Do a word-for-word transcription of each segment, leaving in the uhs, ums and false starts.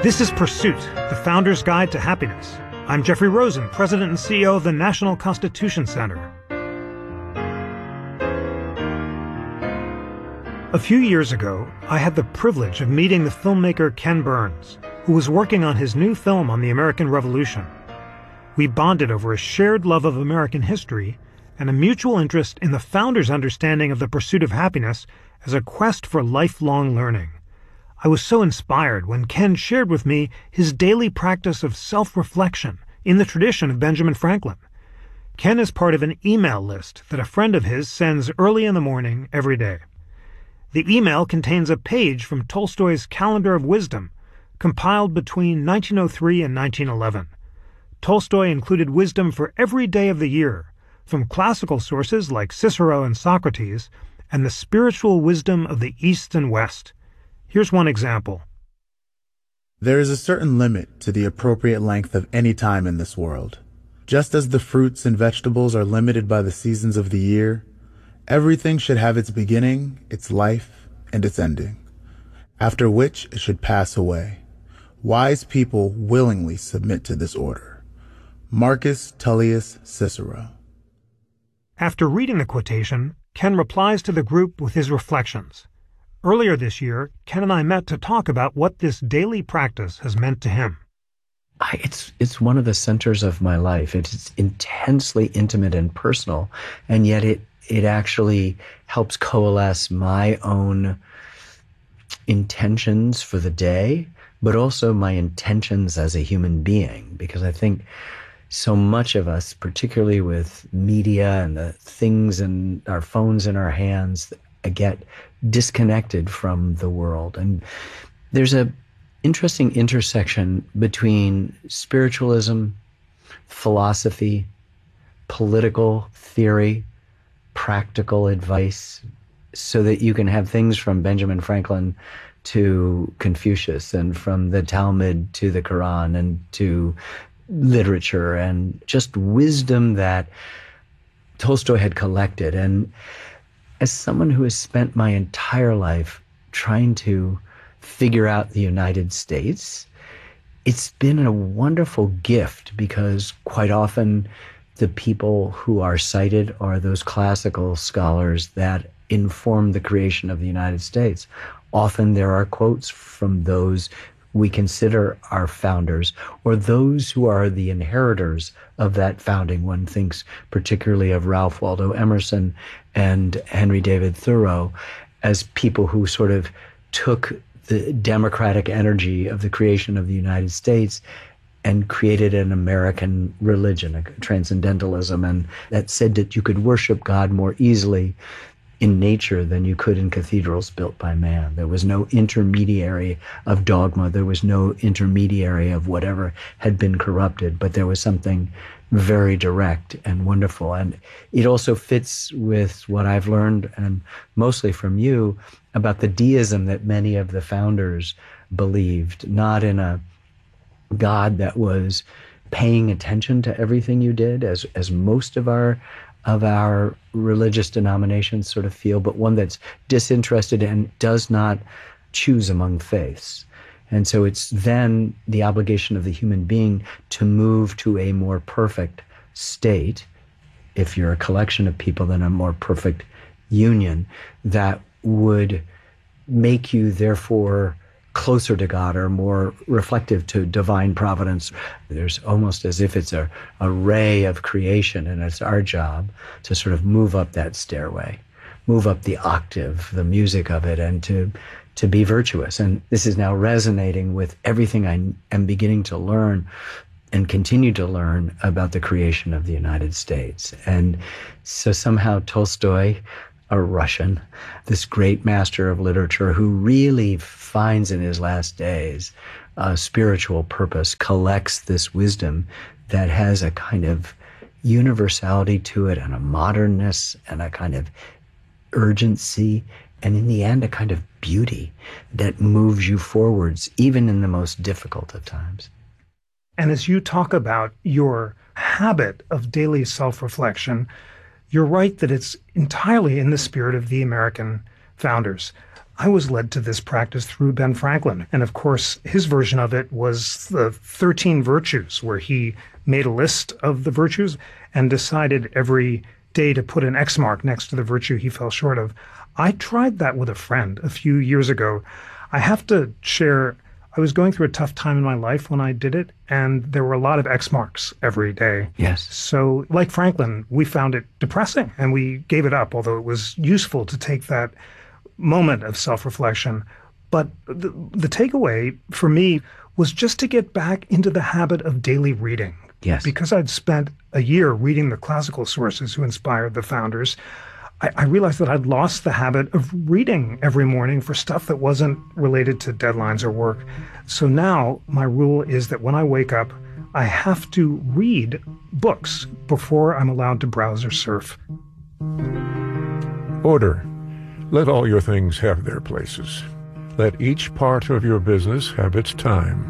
This is Pursuit, the Founder's Guide to Happiness. I'm Jeffrey Rosen, President and C E O of the National Constitution Center. A few years ago, I had the privilege of meeting the filmmaker Ken Burns, who was working on his new film on the American Revolution. We bonded over a shared love of American history and a mutual interest in the founder's understanding of the pursuit of happiness as a quest for lifelong learning. I was so inspired when Ken shared with me his daily practice of self-reflection in the tradition of Benjamin Franklin. Ken is part of an email list that a friend of his sends early in the morning every day. The email contains a page from Tolstoy's Calendar of Wisdom, compiled between nineteen oh three and nineteen eleven. Tolstoy included wisdom for every day of the year, from classical sources like Cicero and Socrates, and the spiritual wisdom of the East and West. Here's one example. There is a certain limit to the appropriate length of any time in this world. Just as the fruits and vegetables are limited by the seasons of the year, everything should have its beginning, its life, and its ending, after which it should pass away. Wise people willingly submit to this order. Marcus Tullius Cicero. After reading the quotation, Ken replies to the group with his reflections. Earlier this year, Ken and I met to talk about what this daily practice has meant to him. I, it's it's one of the centers of my life. It's intensely intimate and personal, and yet it it actually helps coalesce my own intentions for the day, but also my intentions as a human being, because I think so much of us, particularly with media and the things in our phones in our hands, get disconnected from the world. And there's a interesting intersection between spiritualism, philosophy, political theory, practical advice, so that you can have things from Benjamin Franklin to Confucius, and from the Talmud to the Quran, and to literature, and just wisdom that Tolstoy had collected. And as someone who has spent my entire life trying to figure out the United States, it's been a wonderful gift, because quite often the people who are cited are those classical scholars that informed the creation of the United States. Often there are quotes from those we consider our founders, or those who are the inheritors of that founding. One thinks particularly of Ralph Waldo Emerson and Henry David Thoreau as people who sort of took the democratic energy of the creation of the United States and created an American religion, a transcendentalism, and that said that you could worship God more easily in nature than you could in cathedrals built by man. There was no intermediary of dogma. There was no intermediary of whatever had been corrupted, but there was something very direct and wonderful. And it also fits with what I've learned, and mostly from you, about the deism that many of the founders believed, not in a God that was paying attention to everything you did, as as most of our of our religious denominations sort of feel, but one that's disinterested and does not choose among faiths. And so it's then the obligation of the human being to move to a more perfect state. If you're a collection of people, then a more perfect union that would make you therefore closer to God, or more reflective to divine providence. There's almost as if it's a, a ray of creation, and it's our job to sort of move up that stairway, move up the octave, the music of it, and to to be virtuous. And this is now resonating with everything I am beginning to learn and continue to learn about the creation of the United States. And so somehow Tolstoy, a Russian, this great master of literature who really finds in his last days a spiritual purpose, collects this wisdom that has a kind of universality to it, and a modernness, and a kind of urgency, and in the end, a kind of beauty that moves you forwards, even in the most difficult of times. And as you talk about your habit of daily self-reflection, you're right that it's entirely in the spirit of the American founders. I was led to this practice through Ben Franklin. And of course, his version of it was the thirteen virtues, where he made a list of the virtues and decided every day to put an X mark next to the virtue he fell short of. I tried that with a friend a few years ago. I have to share, I was going through a tough time in my life when I did it, and there were a lot of X marks every day. Yes. So like Franklin, we found it depressing and we gave it up, although it was useful to take that moment of self-reflection. But the, the takeaway for me was just to get back into the habit of daily reading. Yes. Because I'd spent a year reading the classical sources who inspired the founders, I, I realized that I'd lost the habit of reading every morning for stuff that wasn't related to deadlines or work. So now my rule is that when I wake up, I have to read books before I'm allowed to browse or surf. Order. Let all your things have their places. Let each part of your business have its time.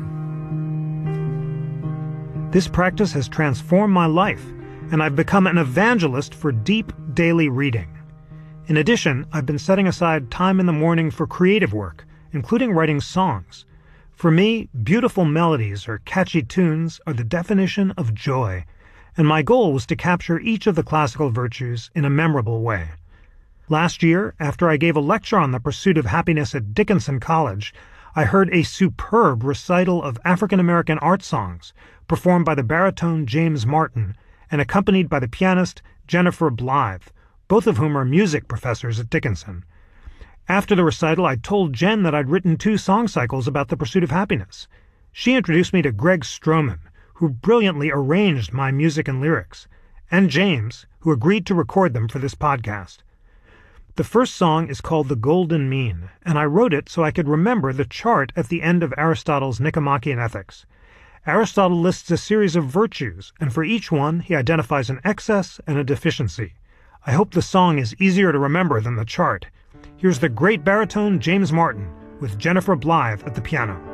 This practice has transformed my life, and I've become an evangelist for deep daily reading. In addition, I've been setting aside time in the morning for creative work, including writing songs. For me, beautiful melodies or catchy tunes are the definition of joy, and my goal was to capture each of the classical virtues in a memorable way. Last year, after I gave a lecture on the pursuit of happiness at Dickinson College, I heard a superb recital of African-American art songs performed by the baritone James Martin and accompanied by the pianist Jennifer Blythe, both of whom are music professors at Dickinson. After the recital, I told Jen that I'd written two song cycles about the pursuit of happiness. She introduced me to Greg Stroman, who brilliantly arranged my music and lyrics, and James, who agreed to record them for this podcast. The first song is called The Golden Mean, and I wrote it so I could remember the chart at the end of Aristotle's Nicomachean Ethics. Aristotle lists a series of virtues, and for each one he identifies an excess and a deficiency. I hope the song is easier to remember than the chart. Here's the great baritone James Martin with Jennifer Blythe at the piano.